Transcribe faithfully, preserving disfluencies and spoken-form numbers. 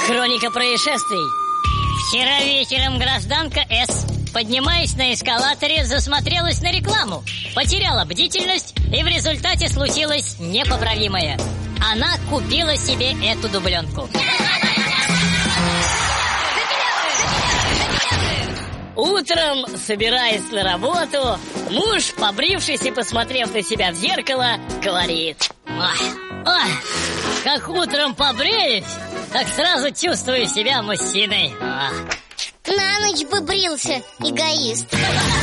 Хроника происшествий. Вчера вечером гражданка С, поднимаясь на эскалаторе, засмотрелась на рекламу, потеряла бдительность, и в результате случилось непоправимое. Она купила себе эту дубленку. Утром, собираясь на работу, муж, побрившись и посмотрев на себя в зеркало, говорит: Ой, ой, как утром побреюсь, так сразу чувствую себя мужчиной. На ночь бы брился, эгоист.